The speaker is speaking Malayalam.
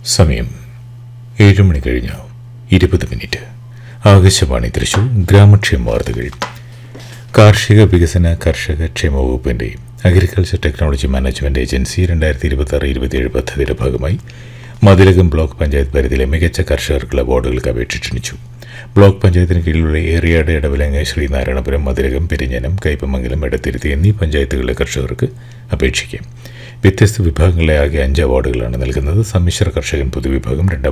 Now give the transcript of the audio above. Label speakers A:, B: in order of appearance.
A: സമയം 7 മണി കഴിഞ്ഞ് 20 മിനിറ്റ്. ആകാശവാണി തൃശൂർ ഗ്രാമക്ഷേമ വാർത്തകൾ. കാർഷിക വികസന കർഷക ക്ഷേമ വകുപ്പിന്റെ അഗ്രികൾച്ചർ ടെക്നോളജി മാനേജ്മെന്റ് ഏജൻസി 2026-27 പദ്ധതിയുടെ ഭാഗമായി മതിലകം ബ്ലോക്ക് പഞ്ചായത്ത് പരിധിയിലെ മികച്ച കർഷകർക്കുള്ള അവാർഡുകൾക്ക് അപേക്ഷ ക്ഷണിച്ചു. ബ്ലോക്ക് പഞ്ചായത്തിന് കീഴിലുള്ള ഏറിയാട്, എടവലങ്ങ, ശ്രീനാരായണപുരം, മതിലകം, പെരിഞ്ഞനം, കയ്പമംഗലം, എടത്തിരുത്തി എന്നീ പഞ്ചായത്തുകളിലെ കർഷകർക്ക് അപേക്ഷിക്കാം. വ്യത്യസ്ത വിഭാഗങ്ങളിലെ ആകെ 5 അവാർഡുകളാണ് നൽകുന്നത്. സമ്മിശ്ര കർഷകൻ പൊതുവിഭാഗം 2